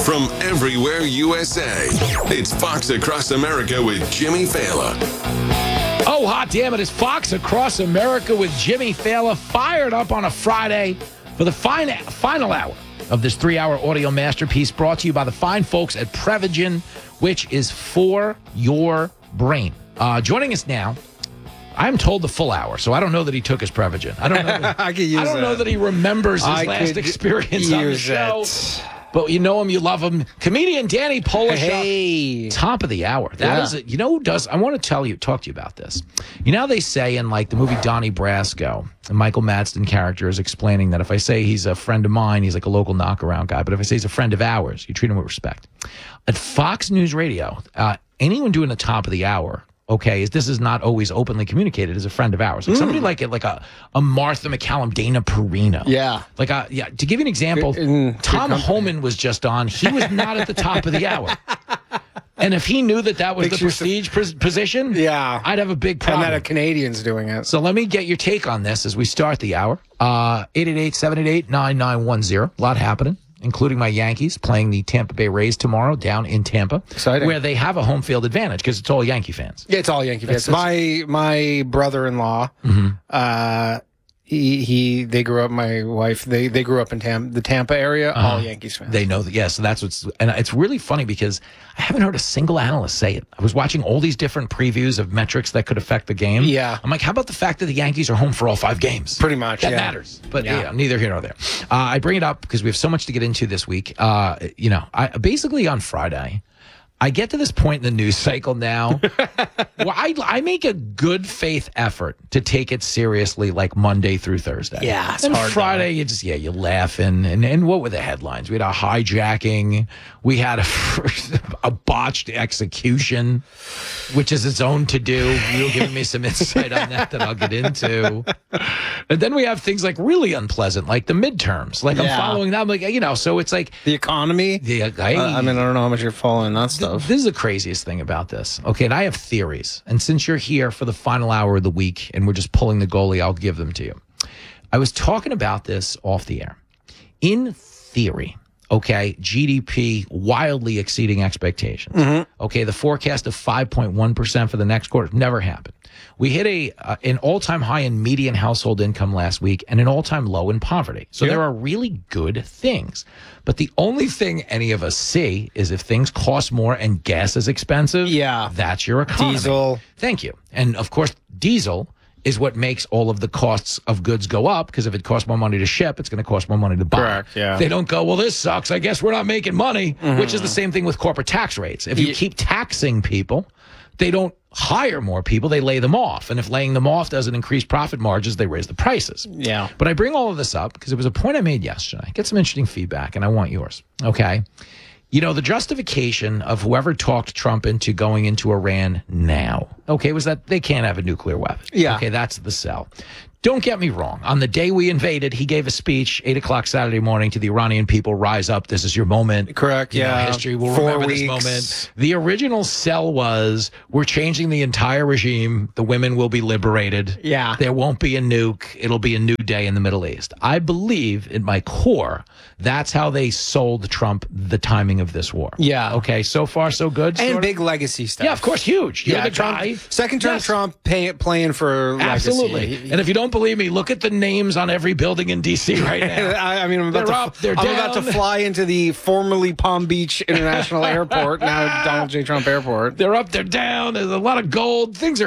from everywhere USA. It's Fox Across America with Jimmy Fallon. Oh, hot damn it. It's Fox Across America with Jimmy Fallon, fired up on a Friday for the final hour of this 3-hour audio masterpiece brought to you by the fine folks at Prevagen, which is for your brain. Joining us now, I'm told the full hour, so I don't know that he took his Prevagen. I don't know. I could use I don't know that he remembers his last experience on the show. But you know him, you love him. Comedian Danny Polishuk. Hey. Top of the hour. That is it. You know who does? I want to talk to you about this. You know how they say in like the movie Donnie Brasco, the Michael Madsen character is explaining that if I say he's a friend of mine, he's like a local knockaround guy. But if I say he's a friend of ours, you treat him with respect. At Fox News Radio, anyone doing the top of the hour, okay, this is not always openly communicated as a friend of ours. Like somebody like a Martha McCallum, Dana Perino. Yeah. To give you an example, Tom Homan was just on. He was not at the top of the hour. And if he knew that was the prestige position, I'd have a big problem. And that a Canadian's doing it. So let me get your take on this as we start the hour. 888-788-9910. A lot happening, including my Yankees playing the Tampa Bay Rays tomorrow down in Tampa. Exciting. Where they have a home field advantage because it's all Yankee fans. Yeah, it's all Yankee fans. My brother-in-law, they grew up, my wife, they grew up in the Tampa area, all Yankees fans. They know that, yes. So that's and it's really funny because I haven't heard a single analyst say it. I was watching all these different previews of metrics that could affect the game. Yeah. I'm like, how about the fact that the Yankees are home for all 5 games? Pretty much, That matters. But neither here nor there. I bring it up because we have so much to get into this week. I basically on Friday, I get to this point in the news cycle now where I make a good faith effort to take it seriously like Monday through Thursday. Yeah, it's and hard. Friday, you laugh. And what were the headlines? We had a hijacking. We had a botched execution, which is its own to-do. You're giving me some insight on that I'll get into. And then we have things like really unpleasant, like the midterms. Like I'm following that. I'm like, so it's like... The economy? I don't know how much you're following that stuff. This is the craziest thing about this. Okay, and I have theories. And since you're here for the final hour of the week and we're just pulling the goalie, I'll give them to you. I was talking about this off the air. In theory, okay, GDP wildly exceeding expectations. Okay, the forecast of 5.1% for the next quarter never happened. We hit an all-time high in median household income last week and an all-time low in poverty. So there are really good things. But the only thing any of us see is if things cost more and gas is expensive, that's your economy. Diesel. Thank you. And, of course, diesel is what makes all of the costs of goods go up, because if it costs more money to ship, it's going to cost more money to buy. Correct, yeah. They don't go, well, this sucks. I guess we're not making money, which is the same thing with corporate tax rates. If you keep taxing people, they don't hire more people, they lay them off. And if laying them off doesn't increase profit margins, they raise the prices. Yeah. But I bring all of this up because it was a point I made yesterday. Get some interesting feedback, and I want yours. Okay. The justification of whoever talked Trump into going into Iran now, okay, was that they can't have a nuclear weapon. Yeah. Okay, that's the sell. Don't get me wrong. On the day we invaded, he gave a speech, 8 o'clock Saturday morning, to the Iranian people, rise up, this is your moment. Correct, History will remember this moment. The original sell was, we're changing the entire regime. The women will be liberated. Yeah. There won't be a nuke. It'll be a new day in the Middle East. I believe, in my core, that's how they sold Trump the timing of this war. Yeah. Okay, so far so good. And big legacy stuff. Yeah, of course, huge. You're the Trump, guy. Second term Trump playing for Absolutely. legacy. And if you don't believe me, look at the names on every building in D.C. right now. I'm about to fly into the formerly Palm Beach International Airport, now Donald J. Trump Airport. They're up, they're down. There's a lot of gold. Things are